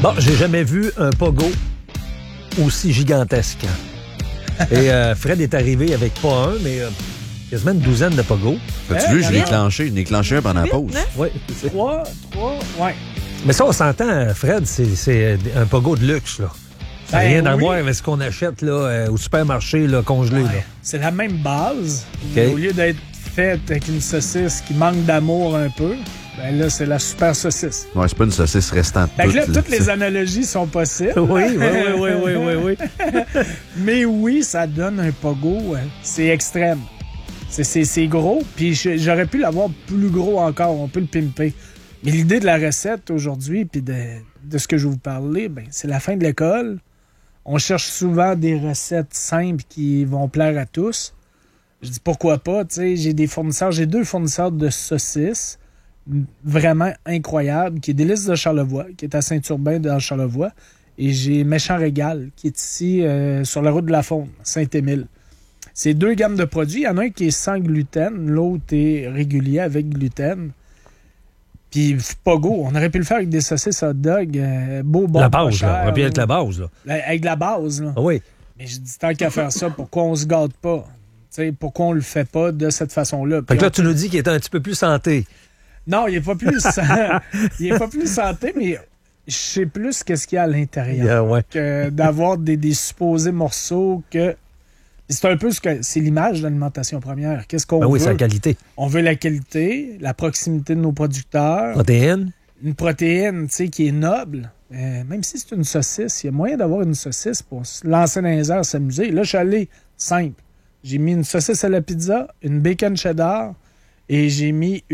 Bon, j'ai jamais vu un pogo aussi gigantesque. Et Fred est arrivé avec pas un, mais quasiment une douzaine de pogos. As-tu vu, je l'ai clenché un pendant la pause. Oui. 3, ouais. Mais ça, on s'entend, Fred, c'est un pogo de luxe, là. Ça n'a rien à voir avec ce qu'on achète là, au supermarché là, congelé. Ouais. Là. C'est la même base. Okay. Au lieu d'être faite avec une saucisse qui manque d'amour un peu, ben là, c'est la super saucisse. Ouais, c'est pas une saucisse restante. Fait que là, toutes les analogies sont possibles. Oui. Mais oui, ça donne un pogo. C'est extrême. C'est gros, puis j'aurais pu l'avoir plus gros encore. On peut le pimper. Mais l'idée de la recette aujourd'hui, puis de ce que je vais vous parler, ben, c'est la fin de l'école. On cherche souvent des recettes simples qui vont plaire à tous. Je dis pourquoi pas, tu sais, j'ai 2 fournisseurs de saucisses vraiment incroyables, qui est Délices de Charlevoix, qui est à Saint-Urbain dans Charlevoix, et j'ai Méchant Régal, qui est ici sur la route de la Faune, Saint-Émile. C'est 2 gammes de produits. Il y en a un qui est sans gluten, l'autre est régulier avec gluten. Puis pogo, on aurait pu le faire avec des saucisses hot dog, beau, bon, la base, cher, là. On aurait pu avec la base, là. Avec la base, là. Ah oui. Mais je dis, tant qu'à faire ça, pourquoi on se gâte pas? T'sais, pourquoi on le fait pas de cette façon-là? Fait que là, tu nous dis qu'il est un petit peu plus santé. Non, il est pas plus il est pas plus santé, mais je sais plus qu'est-ce qu'il y a à l'intérieur. Ouais. Que d'avoir des supposés morceaux que... C'est un peu ce que c'est l'image de l'alimentation première. Qu'est-ce qu'on veut? Oui, c'est la qualité. On veut la qualité, la proximité de nos producteurs. Protéines. Une protéine, tu sais, qui est noble. Même si c'est une saucisse, il y a moyen d'avoir une saucisse pour se lancer dans les airs, s'amuser. Là, je suis allé simple. J'ai mis une saucisse à la pizza, une bacon cheddar et j'ai mis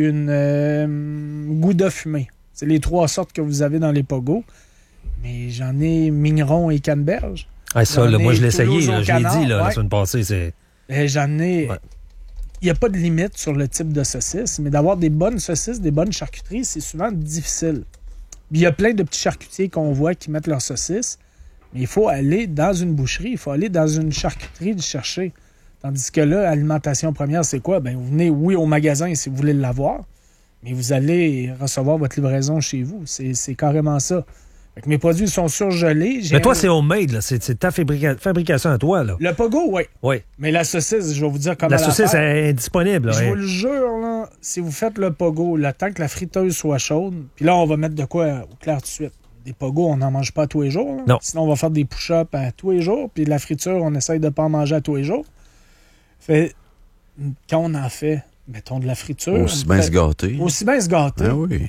une gouda fumée. C'est les 3 sortes que vous avez dans les pogos. Mais j'en ai mignon et canneberge. Ah, ça, là, moi, je l'ai essayé. Là, je l'ai dit ouais. la semaine passée. J'en ai... Ouais. Il n'y a pas de limite sur le type de saucisse, mais d'avoir des bonnes saucisses, des bonnes charcuteries, c'est souvent difficile. Il y a plein de petits charcutiers qu'on voit qui mettent leurs saucisses, mais il faut aller dans une boucherie, il faut aller dans une charcuterie le chercher. Tandis que là, alimentation première, c'est quoi? Ben, vous venez, oui, au magasin si vous voulez l'avoir, mais vous allez recevoir votre livraison chez vous. C'est carrément ça. Fait que mes produits sont surgelés. Mais toi, c'est homemade, là. C'est ta fabrication à toi, là. Le pogo, oui. Oui. Mais la saucisse, je vais vous dire comment la saucisse est disponible. Je vous le jure, là, si vous faites le pogo, le temps que la friteuse soit chaude, puis là, on va mettre de quoi au clair tout de suite. Des pogos, on n'en mange pas tous les jours. Là. Non. Sinon, on va faire des push-ups à tous les jours, puis la friture, on essaye de ne pas en manger à tous les jours. Fait, quand on en fait, mettons de la friture... Aussi bien se gâter. Aussi bien se gâter. Ah oui.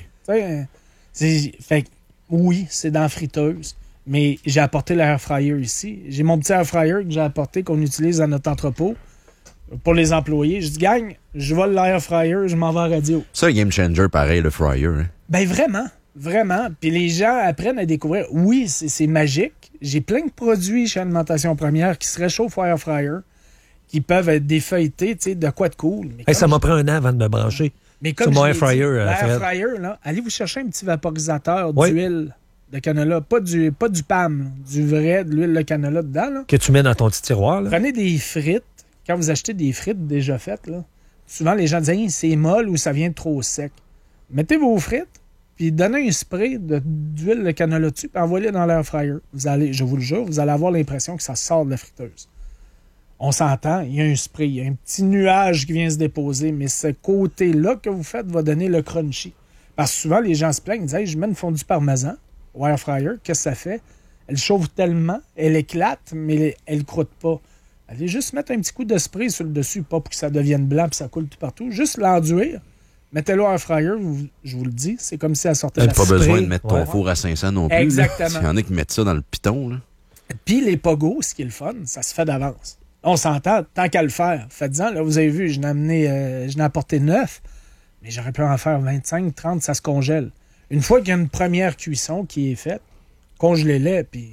Fait oui, c'est dans la friteuse, mais j'ai apporté l'air fryer ici. J'ai mon petit air fryer que j'ai apporté, qu'on utilise dans notre entrepôt pour les employés. Je dis, gang, je vole l'air fryer, je m'en vais à la radio. C'est un game changer pareil, le fryer. Hein? Ben vraiment, vraiment. Puis les gens apprennent à découvrir. Oui, c'est magique. J'ai plein de produits chez Alimentation Première qui se réchauffent au air fryer, qui peuvent être défeuilletés, tu sais, de quoi de cool. Mais ça m'a pris un an avant de me brancher. Mais comme sur mon air fryer, l'air fryer, là, allez vous chercher un petit vaporisateur d'huile de canola, pas du PAM, là, du vrai, de l'huile de canola dedans. Là. Que tu mets dans ton petit tiroir. Là. Prenez des frites. Quand vous achetez des frites déjà faites, là, souvent les gens disent hey, c'est molle ou ça vient de trop sec. Mettez vos frites, puis donnez un spray d'huile de canola dessus, puis envoyez-les dans l'air fryer. Vous allez, je vous le jure, vous allez avoir l'impression que ça sort de la friteuse. On s'entend, il y a un spray, il y a un petit nuage qui vient se déposer, mais ce côté-là que vous faites va donner le crunchy. Parce que souvent, les gens se plaignent, ils disent hey, je mets une fondue parmesan au air fryer, qu'est-ce que ça fait? Elle chauffe tellement, elle éclate, mais elle ne croûte pas. Allez juste mettre un petit coup de spray sur le dessus, pas pour que ça devienne blanc et ça coule tout partout. Juste l'enduire, mettez-le au air fryer, je vous le dis, c'est comme si elle sortait de la pas spray. besoin de mettre ton four à 500 non plus. Exactement. Il y en a qui mettent ça dans le piton. Là. Puis les pogos, ce qui est le fun, ça se fait d'avance. On s'entend, tant qu'à le faire. Faites-en, là, vous avez vu, je n'ai apporté 9, mais j'aurais pu en faire 25, 30, ça se congèle. Une fois qu'il y a une première cuisson qui est faite, congelez-les, puis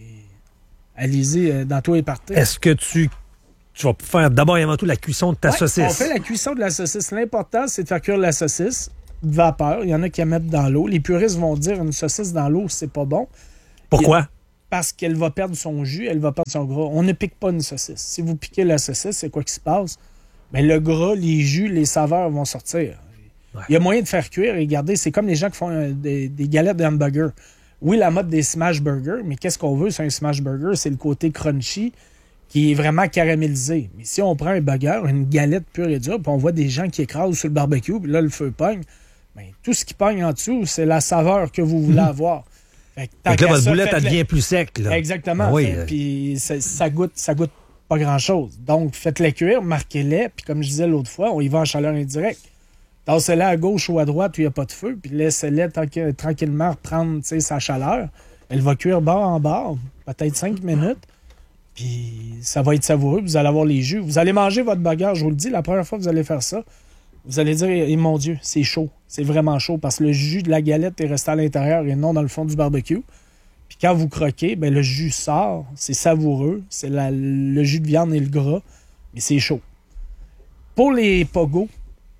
allez-y dans tous les parties. Est-ce que tu vas faire d'abord et avant tout la cuisson de ta saucisse? On fait la cuisson de la saucisse. L'important, c'est de faire cuire la saucisse, vapeur. Il y en a qui la mettent dans l'eau. Les puristes vont dire une saucisse dans l'eau, c'est pas bon. Pourquoi? Parce qu'elle va perdre son jus, elle va perdre son gras. On ne pique pas une saucisse. Si vous piquez la saucisse, c'est quoi qui se passe? Bien, le gras, les jus, les saveurs vont sortir. Ouais. Il y a moyen de faire cuire et garder. C'est comme les gens qui font des galettes de hamburger. Oui, la mode des smash burgers, mais qu'est-ce qu'on veut sur un smash burger? C'est le côté crunchy qui est vraiment caramélisé. Mais si on prend un burger, une galette pure et dure, puis on voit des gens qui écrasent sur le barbecue, puis là, le feu pogne, bien, tout ce qui pogne en dessous, c'est la saveur que vous voulez avoir. Fait que Donc là, votre boulette, elle devient plus sec. Là. Exactement. Oui. Puis ça goûte pas grand-chose. Donc, faites-les cuire, marquez-les, puis comme je disais l'autre fois, on y va en chaleur indirecte. Tassez-les à gauche ou à droite où il n'y a pas de feu, puis laissez-les tranquillement reprendre sa chaleur. Elle va cuire bord en bord, peut-être 5 minutes, puis ça va être savoureux, vous allez avoir les jus. Vous allez manger votre burger, je vous le dis, la première fois que vous allez faire ça, vous allez dire, eh, mon Dieu, c'est chaud, c'est vraiment chaud, parce que le jus de la galette est resté à l'intérieur et non dans le fond du barbecue. Puis quand vous croquez, ben, le jus sort, c'est savoureux, c'est le jus de viande et le gras, mais c'est chaud. Pour les pogos,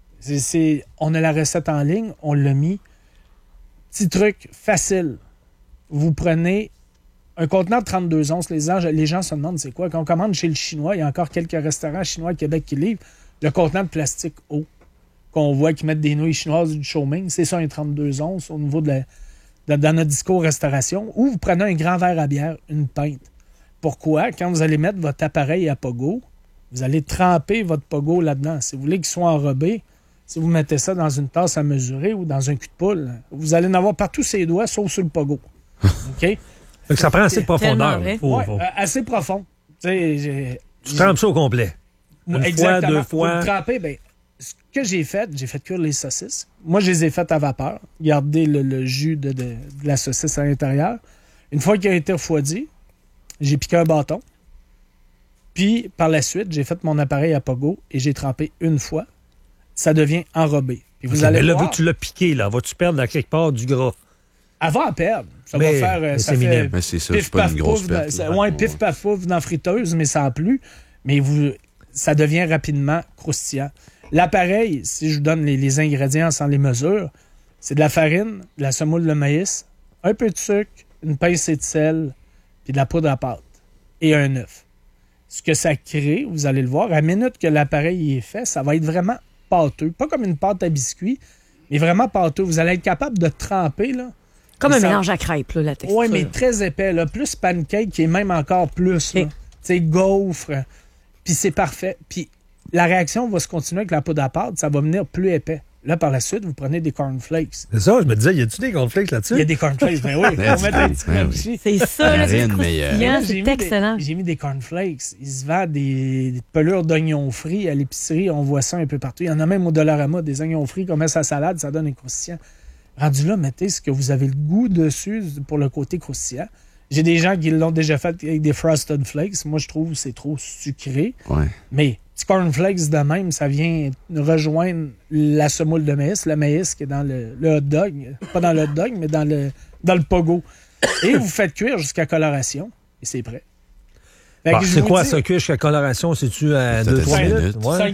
on a la recette en ligne, on l'a mis. Petit truc facile. Vous prenez un contenant de 32 onces. Les gens se demandent c'est quoi. Quand on commande chez le Chinois, il y a encore quelques restaurants chinois à Québec qui livrent le contenant de plastique haut qu'on voit qui mettent des nouilles chinoises du chow mein. C'est ça, un 32 onces au niveau dans notre discours restauration. Ou vous prenez un grand verre à bière, une pinte. Pourquoi? Quand vous allez mettre votre appareil à pogo, vous allez tremper votre pogo là-dedans. Si vous voulez qu'il soit enrobé, si vous mettez ça dans une tasse à mesurer ou dans un cul de poule, vous allez en avoir partout ses doigts, sauf sur le pogo. OK? Donc ça prend assez de profondeur. Assez profond. Tu trempes ça au complet. Exactement. Fois, 2 fois. Pour tremper, ben, ce que j'ai fait cuire les saucisses. Moi, je les ai faites à vapeur. Gardez le jus de la saucisse à l'intérieur. Une fois qu'il a été refroidi, j'ai piqué un bâton. Puis, par la suite, j'ai fait mon appareil à pogo et j'ai trempé une fois. Ça devient enrobé. Puis vous allez voir, vu que tu l'as piqué, là, vas-tu perdre quelque part du gras? Avant à perdre. Ça va faire. Ça fait mais c'est ça, pif, c'est pas paf, une grosse pouf, perte. pif, paf, pouf dans la friteuse, mais sans plus. Mais ça devient rapidement croustillant. L'appareil, si je vous donne les ingrédients sans les mesures, c'est de la farine, de la semoule de maïs, un peu de sucre, une pincée de sel, puis de la poudre à pâte et un œuf. Ce que ça crée, vous allez le voir, à la minute que l'appareil est fait, ça va être vraiment pâteux. Pas comme une pâte à biscuits, mais vraiment pâteux. Vous allez être capable de tremper, là. Comme un mélange à crêpes, là, la texture. Oui, mais très épais, là. Plus pancake, qui est même encore plus, là. Tu sais, gaufre. Puis c'est parfait. Puis la réaction va se continuer avec la poudre à pâte. Ça va venir plus épais. Là, par la suite, vous prenez des cornflakes. C'est ça, je me disais, y a-tu des cornflakes là-dessus? Il y a des cornflakes, ben oui. On met un petit crunchy. C'est ça, là, c'est Marine, c'est excellent. J'ai mis des cornflakes. Ils se vendent des pelures d'oignons frits à l'épicerie. On voit ça un peu partout. Il y en a même au Dollarama, des oignons frits qu'on met sa salade, ça donne un croustillant. Rendu là, mettez ce que vous avez le goût dessus pour le côté croustillant. J'ai des gens qui l'ont déjà fait avec des Frosted Flakes. Moi, je trouve que c'est trop sucré. Ouais. Mais petit cornflakes de même, ça vient rejoindre la semoule de maïs, le maïs qui est dans le hot dog. Pas dans le hot dog, mais dans le pogo. Et vous faites cuire jusqu'à coloration. Et c'est prêt. Bon, c'est quoi ça, cuire jusqu'à coloration? C'est-tu à 2-3 minutes?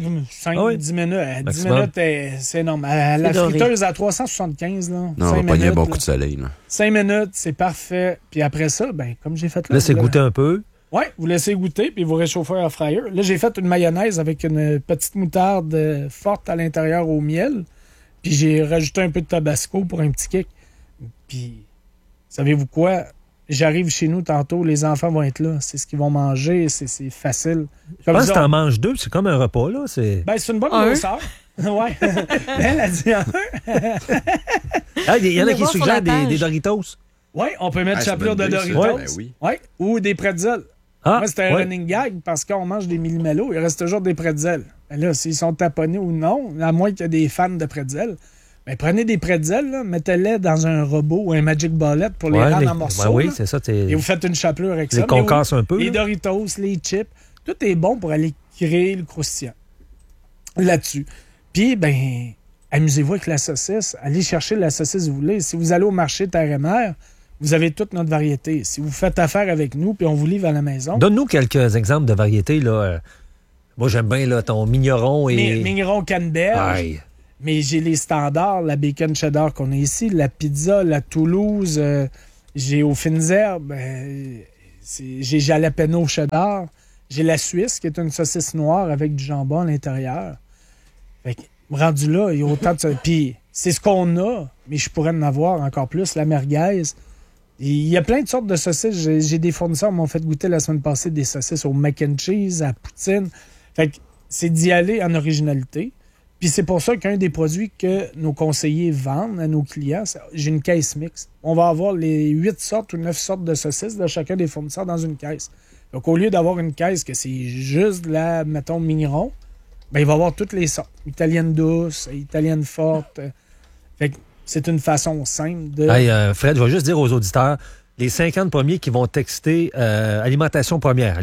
5-10 minutes. 10 minutes, c'est énorme. La friteuse à 375, là. Non, on va pogner un bon coup de soleil. Là. 5 minutes, c'est parfait. Puis après ça, ben, comme j'ai fait là. Laissez goûter un peu. Oui, vous laissez goûter, puis vous réchauffez à fryer. Là, j'ai fait une mayonnaise avec une petite moutarde forte à l'intérieur au miel. Puis j'ai rajouté un peu de tabasco pour un petit kick. Puis, savez-vous quoi? J'arrive chez nous tantôt, les enfants vont être là. C'est ce qu'ils vont manger, c'est facile. Je pense que t'en manges 2, c'est comme un repas, là. C'est une bonne grosseur. Ouais. Elle a dit un. Il y en a qui suggèrent des Doritos. Oui, on peut mettre chapelure de Doritos. Ben oui. Ouais. Ou des pretzels. Moi, c'était un running gag parce qu'on mange des millimélos, il reste toujours des pretzels. Ben là, s'ils sont taponnés ou non, à moins qu'il y ait des fans de pretzels, ben, prenez des pretzels, là, mettez-les dans un robot ou un Magic Bullet pour les rendre en morceaux. Ben oui, c'est ça. Et vous faites une chapelure avec ça. Les concasse un peu. Les Doritos, les chips, tout est bon pour aller créer le croustillant là-dessus. Puis, ben, amusez-vous avec la saucisse. Allez chercher la saucisse que vous voulez. Si vous allez au marché Terre et Mer, vous avez toute notre variété. Si vous faites affaire avec nous puis on vous livre à la maison. Donne-nous quelques exemples de variétés. Là. Moi, j'aime bien là, ton mignon et... Mignon canneberge. Aïe. Mais j'ai les standards, la bacon cheddar qu'on a ici, la pizza, la Toulouse, j'ai aux fines herbes, j'ai jalapeno cheddar, j'ai la Suisse qui est une saucisse noire avec du jambon à l'intérieur. Fait que, rendu là, il y a autant de... Puis c'est ce qu'on a, mais je pourrais en avoir encore plus. La merguez, Il y a plein de sortes de saucisses. J'ai des fournisseurs qui m'ont fait goûter la semaine passée des saucisses au mac and cheese, à poutine. Fait que c'est d'y aller en originalité. Puis c'est pour ça qu'un des produits que nos conseillers vendent à nos clients, j'ai une caisse mixte. On va avoir les 8 sortes ou 9 sortes de saucisses de chacun des fournisseurs dans une caisse. Donc au lieu d'avoir une caisse que c'est juste la, mettons, mignon, ben, il va y avoir toutes les sortes. Italienne douce, italienne forte. Fait que c'est une façon simple de... Hey, Fred, je vais juste dire aux auditeurs, les 50 premiers qui vont texter Alimentation Première,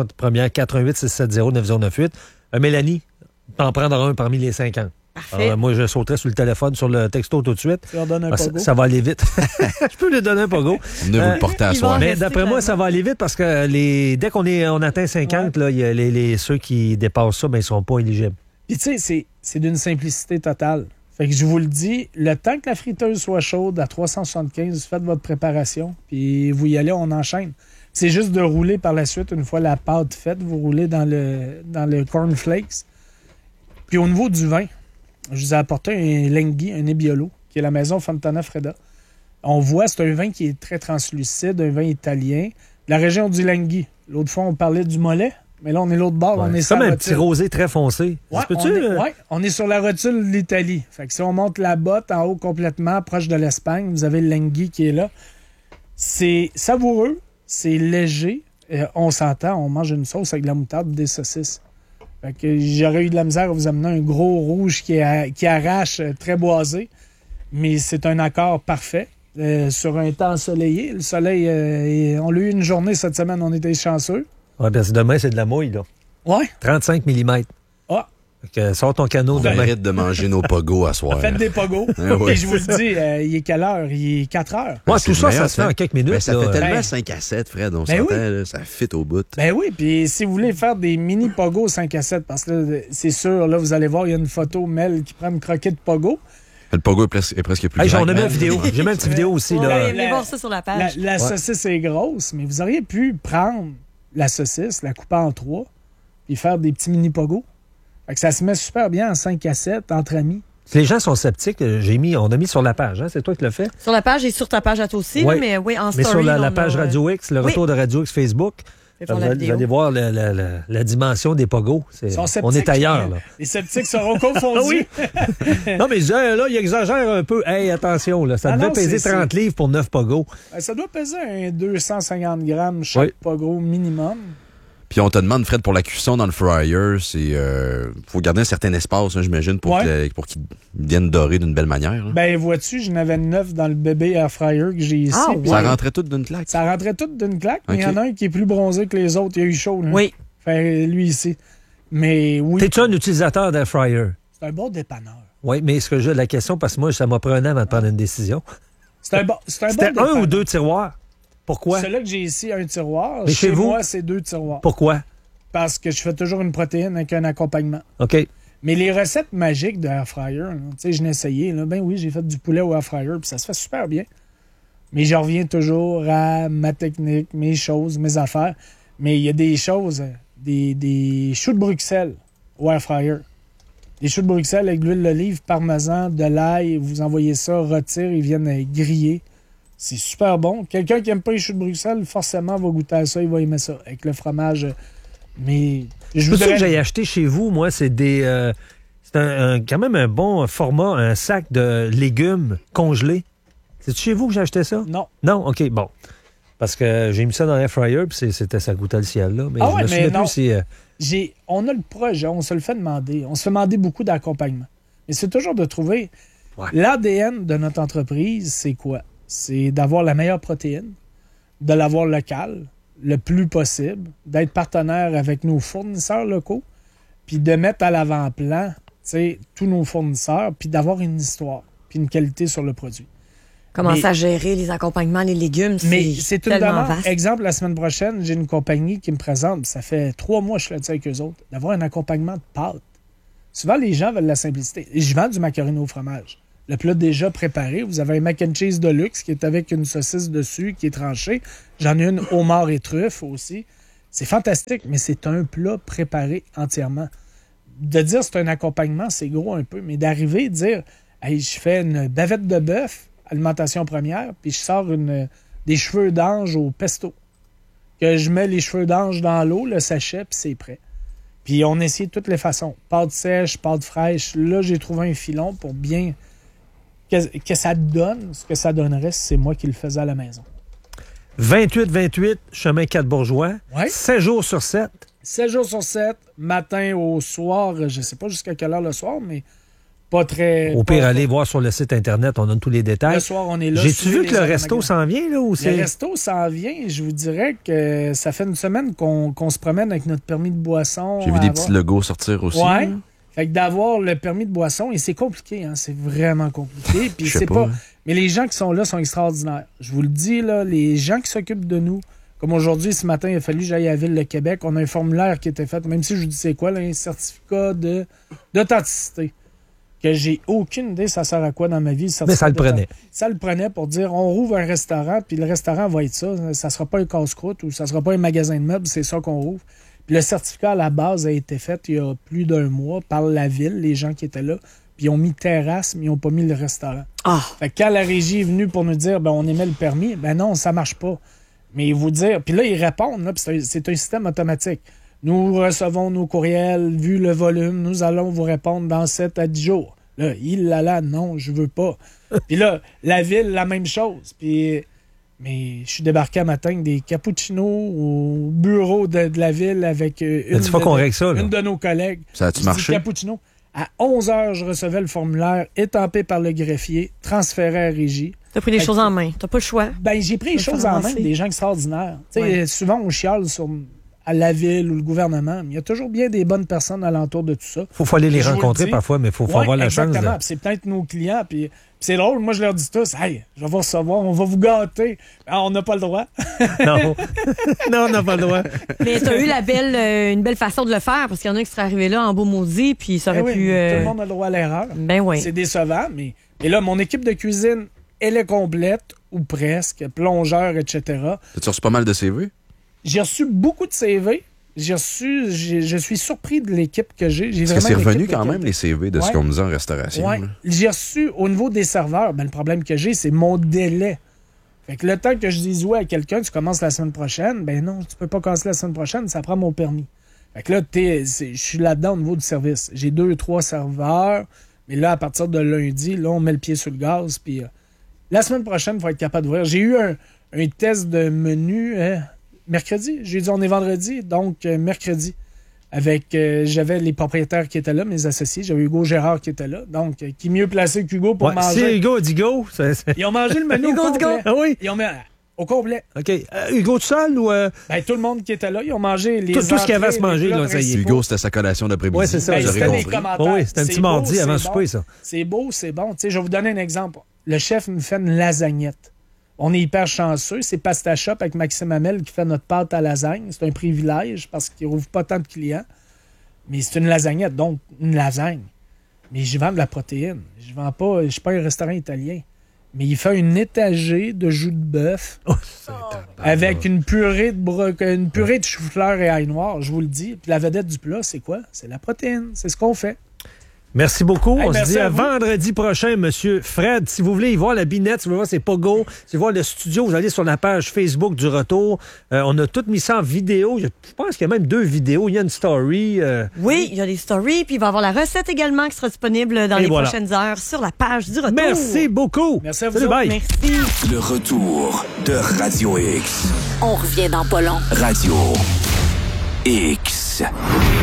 418-670-9098. Mélanie, t'en prendras un parmi les 50. Parfait. Alors, moi, je sauterai sur le téléphone, sur le texto tout de suite. Tu leur donnes un pogo? Ça va aller vite. Je peux lui donner un pogo. Venez vous le porter à soir. Mais d'après moi, ça va aller vite parce que dès on atteint 50, là, y a ceux qui dépassent ça, ben, ils ne sont pas éligibles. Puis tu sais, c'est d'une simplicité totale. Fait que je vous le dis, le temps que la friteuse soit chaude à 375, vous faites votre préparation, puis vous y allez, on enchaîne. C'est juste de rouler par la suite, une fois la pâte faite, vous roulez dans le cornflakes. Puis au niveau du vin, je vous ai apporté un Lenghi, un Nebbiolo, qui est la maison Fontana Fredda. On voit, c'est un vin qui est très translucide, un vin italien. La région du Lenghi. L'autre fois, on parlait du Mollet, mais là, on est l'autre bord. Ouais. On est c'est comme sur un petit rosé très foncé. Ouais, on est sur la rotule de l'Italie. Fait que si on monte la botte en haut complètement, proche de l'Espagne, vous avez le Lenghi qui est là. C'est savoureux, c'est léger. On s'entend, on mange une sauce avec de la moutarde, des saucisses. Fait que j'aurais eu de la misère à vous amener un gros rouge qui arrache, très boisé. Mais c'est un accord parfait. Sur un temps ensoleillé. Le soleil, on l'a eu une journée cette semaine, on était chanceux. Ouais, parce que demain, c'est de la mouille, là. Ouais. 35 mm. Ah. Fait que sors ton canot On demain. arrête de manger nos pogos à soir. Faites des pogos. Ouais. Et je vous le dis, il est quelle heure? Il est 4 heures. Ouais, C'est tout ça, meilleur, ça se fait en quelques minutes. Mais ça là. fait tellement Ben, 5 à 7, Fred. On ben s'entend, oui. là, ça fit au bout. Ben oui, puis si vous voulez faire des mini pogos 5 à 7, parce que là, c'est sûr, là, vous allez voir, il y a une photo, Mel, qui prend une croquette de pogo. Le pogo est presque plus Hey, grand. on a mis une vidéo. J'ai mis une petite vidéo aussi. Là. Allez voir ça sur la page. La saucisse est grosse, mais vous auriez pu prendre la saucisse, la couper en 3, puis faire des petits mini pogos. Fait que ça se met super bien en 5 à 7, entre amis. Si les gens sont sceptiques, on a mis sur la page. Hein? C'est toi qui l'as fait? Sur la page et sur ta page à toi aussi, Ouais. là, mais oui, en story. Mais sur la on page a- Radio X, le Oui. retour de Radio X Facebook, Fait vous la vidéo. allez voir la dimension des pogos. Ils sont On sceptiques, est ailleurs. Là. Les sceptiques seront confondus. Non, mais je disais, là, il exagère un peu. Hey, attention, là, ça Ah devait non, peser c'est- 30 livres pour 9 pogos. Ça doit peser un 250 grammes chaque Oui. pogo minimum. Puis on te demande, Fred, pour la cuisson dans le fryer, faut garder un certain espace, hein, j'imagine, pour qu'il vienne dorer d'une belle manière. Là. Ben, vois-tu, j'en avais 9 dans le bébé air fryer que j'ai ici. Ah, puis Ça rentrait tout d'une claque. ça rentrait tout d'une claque, mais il y Ok. en a un qui est plus bronzé que les autres. Il a eu chaud. Là. Oui. Fait lui ici. Mais oui, T'es-tu un utilisateur d'air fryer? c'est un bon dépanneur. Oui, mais ce que j'ai la question, parce que moi, ça m'a pris un an avant de prendre une décision. C'est un bon C'était dépanneur. un ou deux tiroirs. Pourquoi? Celui-là que j'ai ici, un tiroir. Mais chez vous? moi, c'est 2 tiroirs. Pourquoi? Parce que je fais toujours une protéine avec un accompagnement. OK. Mais les recettes magiques de air fryer, là, tu sais, je l'ai essayé. Là, ben oui, j'ai fait du poulet au air fryer, puis ça se fait super bien. Mais je reviens toujours à ma technique, mes choses, mes affaires. Mais il y a des choses, des choux de Bruxelles au air fryer. Des choux de Bruxelles avec de l'huile d'olive, parmesan, de l'ail, vous envoyez ça, retire, ils viennent griller. C'est super bon. Quelqu'un qui n'aime pas les choux de Bruxelles, forcément, va goûter à ça, il va aimer ça, avec le fromage. Mais je Tout ça que voudrais... j'ai acheté chez vous, moi, c'est des. C'est quand même un bon format, un sac de légumes congelés. C'est chez vous que j'ai acheté ça? Non. Non? OK, bon. Parce que j'ai mis ça dans l'air fryer, puis ça goûtait le ciel, là. Mais Ah je ouais, me souviens mais non. plus si. On a le projet, on se le fait demander. On se fait demander beaucoup d'accompagnement. Mais c'est toujours de trouver l'ADN de notre entreprise, c'est quoi? C'est d'avoir la meilleure protéine, de l'avoir locale, le plus possible, d'être partenaire avec nos fournisseurs locaux, puis de mettre à l'avant-plan, tu sais, tous nos fournisseurs, puis d'avoir une histoire, puis une qualité sur le produit. Commencer à gérer les accompagnements, les légumes, Mais c'est une tellement demande. vaste. Exemple, la semaine prochaine, j'ai une compagnie qui me présente, ça fait 3 mois que je fais ça avec eux autres, d'avoir un accompagnement de pâtes. Souvent, les gens veulent la simplicité. Et je vends du macaroni au fromage. Le plat déjà préparé, vous avez un mac and cheese de luxe qui est avec une saucisse dessus, qui est tranchée. J'en ai une homard et truffe aussi. C'est fantastique, mais c'est un plat préparé entièrement. De dire c'est un accompagnement, c'est gros un peu, mais d'arriver et dire hey, je fais une bavette de bœuf, alimentation première, puis je sors des des cheveux d'ange au pesto. Que je mets les cheveux d'ange dans l'eau, le sachet, puis c'est prêt. Puis on essaie de toutes les façons. Pâte sèche, pâte fraîche. Là, j'ai trouvé un filon pour bien que ça donne ce que ça donnerait si c'est moi qui le faisais à la maison. 28-28, chemin 4-Bourgeois. Ouais. 7 jours sur 7. 7 jours sur 7, matin au soir. Je sais pas jusqu'à quelle heure le soir, mais pas très... Au pire, allez voir sur le site Internet, on donne tous les détails. Le soir, on est là. J'ai-tu vu que le resto s'en vient, là? Ou le resto s'en vient. Je vous dirais que ça fait une semaine qu'on se promène avec notre permis de boisson. J'ai vu des petits logos sortir aussi. Ouais. Fait que d'avoir le permis de boisson, et c'est compliqué, hein? C'est vraiment compliqué. Puis c'est pas... Mais les gens qui sont là sont extraordinaires. Je vous le dis, là, les gens qui s'occupent de nous, comme aujourd'hui, ce matin, il a fallu que j'aille à la Ville de Québec. On a un formulaire qui était fait, même si je vous dis c'est quoi, là, un certificat d'authenticité. Que j'ai aucune idée ça sert à quoi dans ma vie. Mais ça le prenait. Ça le prenait pour dire on rouvre un restaurant, puis le restaurant va être ça. Ça sera pas un casse-croûte ou ça sera pas un magasin de meubles, c'est ça qu'on rouvre. Puis le certificat à la base a été fait il y a plus d'1 mois par la ville, les gens qui étaient là. Puis ils ont mis terrasse, mais ils n'ont pas mis le restaurant. Ah. Fait que quand la régie est venue pour nous dire on émet le permis, non, ça marche pas. Mais vous dire, puis là, ils répondent, là, puis c'est un système automatique. Nous recevons nos courriels, vu le volume, nous allons vous répondre dans 7 à 10 jours. Là, non, je veux pas. Puis là, la ville, la même chose. Puis, mais je suis débarqué un matin avec des cappuccinos au bureau de la ville avec une de nos collègues. Ça a-tu marché? Cappuccino. À 11h, je recevais le formulaire étampé par le greffier, transféré à régie. T'as pris les choses en main. T'as pas le choix. J'ai pris les choses en main des gens extraordinaires. Ouais. Souvent, on chiale à la ville ou le gouvernement, mais il y a toujours bien des bonnes personnes alentour de tout ça. Faut aller les rencontrer parfois, mais il faut avoir la chance. Exactement. C'est peut-être nos clients. Puis c'est drôle, moi je leur dis tous, hey, je vais vous recevoir, on va vous gâter. On n'a pas le droit. Non. Non, on n'a pas le droit. Mais tu as eu une belle façon de le faire, parce qu'il y en a qui seraient arrivés là en beau maudit, puis ça aurait pu... Tout le monde a le droit à l'erreur. Ben oui. C'est décevant, mais là, mon équipe de cuisine, elle est complète, ou presque, plongeur, etc. As-tu reçu pas mal de CV? J'ai reçu beaucoup de CV. Je suis surpris de l'équipe que j'ai. Parce que c'est revenu quand même, les CV de ce qu'on me dit en restauration. Ouais. J'ai reçu, au niveau des serveurs, le problème que j'ai, c'est mon délai. Fait que le temps que je dise oui à quelqu'un, tu commences la semaine prochaine, non, tu peux pas commencer la semaine prochaine, ça prend mon permis. Fait que là, je suis là-dedans au niveau du service. J'ai 2-3 serveurs, mais là, à partir de lundi, là, on met le pied sur le gaz, puis la semaine prochaine, il faut être capable d'ouvrir. J'ai eu un test de menu... mercredi, j'ai dit on est vendredi, donc mercredi. J'avais les propriétaires qui étaient là, mes associés. J'avais Hugo Gérard qui était là, donc qui mieux placé qu'Hugo pour manger. C'est Hugo dit go. Ils ont mangé le menu au complet. Ah oui? Ils ont mis au complet. OK. Hugo tout seul ou... tout le monde qui était là, ils ont mangé les tout ce qu'il y avait à se manger, là, ça y est. Hugo, c'était sa collation d'après-midi. Oui, c'est ça. C'était des commentaires. Oui, c'était un petit mardi avant le souper, ça. C'est beau, c'est bon. Je vais vous donner un exemple. Le chef me fait une lasagnette. On est hyper chanceux. C'est Pasta Shop avec Maxime Hamel qui fait notre pâte à lasagne. C'est un privilège parce qu'il n'ouvre pas tant de clients. Mais c'est une lasagnette, donc une lasagne. Mais je vends de la protéine. Je suis pas un restaurant italien. Mais il fait une étagée de jus de bœuf avec une purée de chou-fleur et ail noir, je vous le dis. Puis la vedette du plat, c'est quoi? C'est la protéine. C'est ce qu'on fait. Merci beaucoup. On se dit à vendredi prochain, Monsieur Fred. Si vous voulez y voir la binette, si vous voulez voir c'est Pogo, si vous voulez voir le studio, vous allez sur la page Facebook du Retour. On a tout mis ça en vidéo. Je pense qu'il y a même 2 vidéos. Il y a une story. Oui, il y a des stories. Puis il va y avoir la recette également qui sera disponible dans les prochaines heures sur la page du Retour. Merci beaucoup. Merci à vous. Salut, bye. Merci. Le retour de Radio X. On revient dans pas long. Radio X.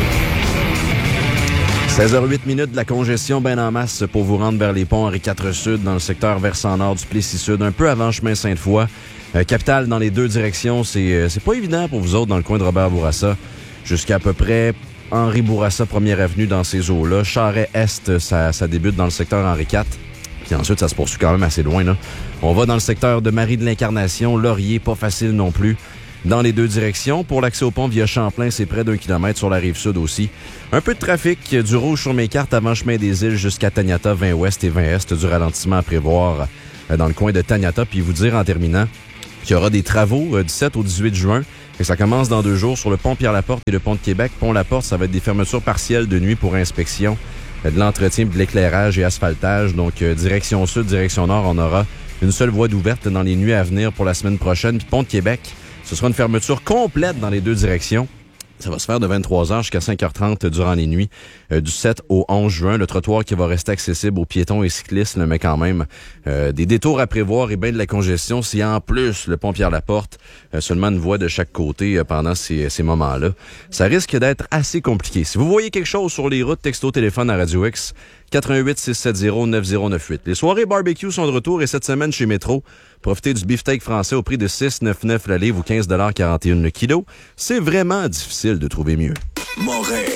16h08 de la congestion ben en masse pour vous rendre vers les ponts Henri IV Sud dans le secteur versant nord du Plessis-Sud, un peu avant chemin Sainte-Foy. Capitale dans les 2 directions, c'est pas évident pour vous autres dans le coin de Robert Bourassa. Jusqu'à peu près Henri Bourassa, 1er avenue dans ces eaux-là. Charest-Est, ça débute dans le secteur Henri IV. Puis ensuite, ça se poursuit quand même assez loin, là. On va dans le secteur de Marie de l'Incarnation, Laurier, pas facile non plus. Dans les 2 directions. Pour l'accès au pont via Champlain, c'est près d'1 kilomètre sur la rive sud aussi. Un peu de trafic, du rouge sur mes cartes avant chemin des îles jusqu'à Taniata, 20 ouest et 20 est, du ralentissement à prévoir dans le coin de Taniata. Puis vous dire en terminant qu'il y aura des travaux du 7 au 18 juin. Et ça commence dans 2 jours sur le pont Pierre-Laporte et le pont de Québec. Pont Laporte, ça va être des fermetures partielles de nuit pour inspection, de l'entretien, de l'éclairage et asphaltage. Donc direction sud, direction nord, on aura Une seule voie d'ouverte dans les nuits à venir pour la semaine prochaine. Puis Pont de Québec, ce sera une fermeture complète dans les deux directions. Ça va se faire de 23h jusqu'à 5h30 durant les nuits du 7 au 11 juin. Le trottoir qui va rester accessible aux piétons et cyclistes, mais quand même des détours à prévoir et bien de la congestion. Si en plus le pont Pierre-Laporte, seulement une voie de chaque côté pendant ces moments-là, ça risque d'être assez compliqué. Si vous voyez quelque chose sur les routes, texto téléphone à Radio X, 88-670-9098. Les soirées barbecue sont de retour et cette semaine chez Métro, profitez du beefsteak français au prix de 6,99 la livre ou 15,41 le kilo. C'est vraiment difficile de trouver mieux. Moret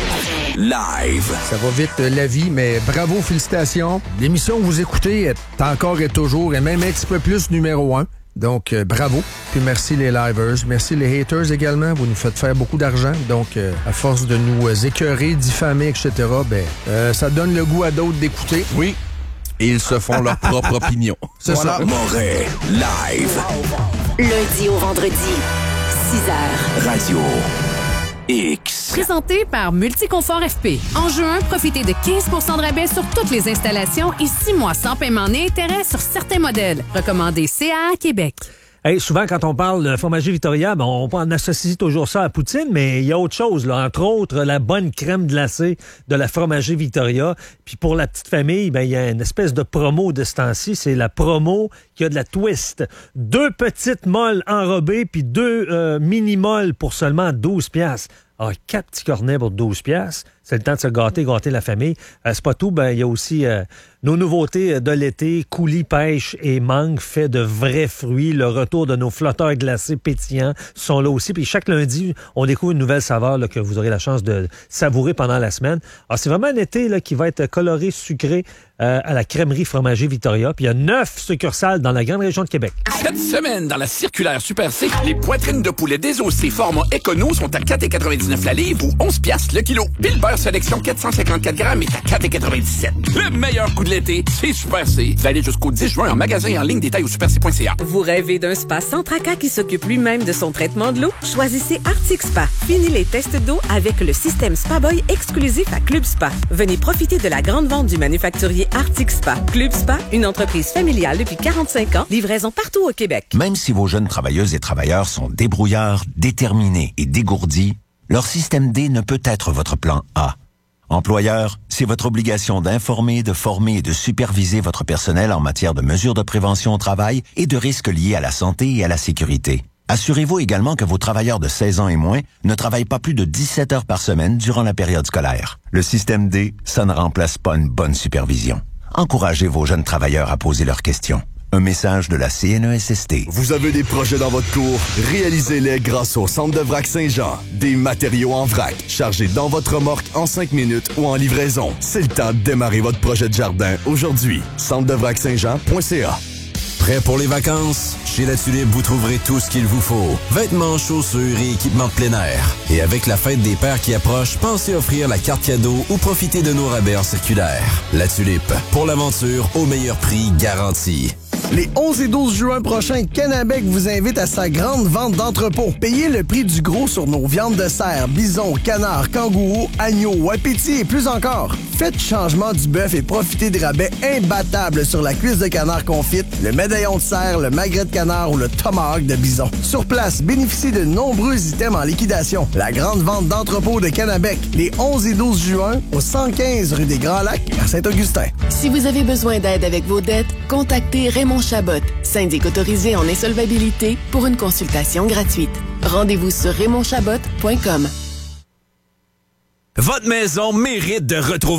live. Ça va vite la vie, mais bravo, félicitations. L'émission que vous écoutez est encore et toujours et même un petit peu plus numéro 1. Donc, bravo. Puis merci les livers. Merci les haters également. Vous nous faites faire beaucoup d'argent. Donc, à force de nous écœurer, diffamer, etc., ça donne le goût à d'autres d'écouter. Oui. Et ils se font leur propre opinion. C'est ça. Moret live. Lundi au vendredi, 6h. Radio X. Présenté par Multiconfort FP. En juin, profitez de 15 % de rabais sur toutes les installations et 6 mois sans paiement ni intérêt sur certains modèles. Recommandé CA Québec. Hey, souvent, quand on parle de fromager Victoria, on associe toujours ça à poutine, mais il y a autre chose, là. Entre autres, la bonne crème glacée de la fromager Victoria. Puis pour la petite famille, il y a une espèce de promo de ce temps-ci. C'est la promo qui a de la twist. 2 petites molles enrobées, puis 2 mini-molles pour seulement 12 $. Ah, 4 petits cornets pour 12 $. C'est le temps de se gâter la famille. C'est pas tout, il y a aussi nos nouveautés de l'été, coulis, pêche et mangue fait de vrais fruits. Le retour de nos flotteurs glacés pétillants sont là aussi. Puis chaque lundi, on découvre une nouvelle saveur là, que vous aurez la chance de savourer pendant la semaine. Alors, c'est vraiment un été là, qui va être coloré, sucré à la crèmerie fromager Victoria. Puis il y a 9 succursales dans la grande région de Québec. Cette semaine, dans la circulaire Super C, les poitrines de poulet désossées format écono sont à 4,99 la livre ou 11 $ le kilo. Puis le beurre sélection 454 grammes est à 4,97. Le meilleur coup de l'été, c'est Super C. Vous allez jusqu'au 10 juin en magasin et en ligne, détail au superc.ca. Vous rêvez d'un spa sans tracas qui s'occupe lui-même de son traitement de l'eau? Choisissez Arctic Spa. Fini les tests d'eau avec le système Spa Boy exclusif à Club Spa. Venez profiter de la grande vente du manufacturier Arctic Spa. Club Spa, une entreprise familiale depuis 45 ans, livraison partout au Québec. Même si vos jeunes travailleuses et travailleurs sont débrouillards, déterminés et dégourdis, leur système D ne peut être votre plan A. Employeur, c'est votre obligation d'informer, de former et de superviser votre personnel en matière de mesures de prévention au travail et de risques liés à la santé et à la sécurité. Assurez-vous également que vos travailleurs de 16 ans et moins ne travaillent pas plus de 17 heures par semaine durant la période scolaire. Le système D, ça ne remplace pas une bonne supervision. Encouragez vos jeunes travailleurs à poser leurs questions. Un message de la CNESST. Vous avez des projets dans votre cour? Réalisez-les grâce au Centre de Vrac Saint-Jean. Des matériaux en vrac, chargés dans votre remorque en 5 minutes ou en livraison. C'est le temps de démarrer votre projet de jardin aujourd'hui. centredevrac-saint-jean.ca. Prêt pour les vacances? Chez La Tulipe, vous trouverez tout ce qu'il vous faut. Vêtements, chaussures et équipements de plein air. Et avec la fête des pères qui approche, pensez offrir la carte cadeau ou profiter de nos rabais en circulaire. La Tulipe, pour l'aventure au meilleur prix garanti. Les 11 et 12 juin prochains, Canabec vous invite à sa grande vente d'entrepôt. Payez le prix du gros sur nos viandes de cerf, bison, canard, kangourou, agneau, wapiti et plus encore. Faites changement du bœuf et profitez de rabais imbattables sur la cuisse de canard confite, le médaillon de cerf, le magret de canard ou le tomahawk de bison. Sur place, bénéficiez de nombreux items en liquidation. La grande vente d'entrepôt de Canabec, les 11 et 12 juin, au 115 rue des Grands Lacs, à Saint-Augustin. Si vous avez besoin d'aide avec vos dettes, contactez Raymond Chabot, syndic autorisé en insolvabilité, pour une consultation gratuite. Rendez-vous sur RaymondChabot.com. Votre maison mérite de retrouver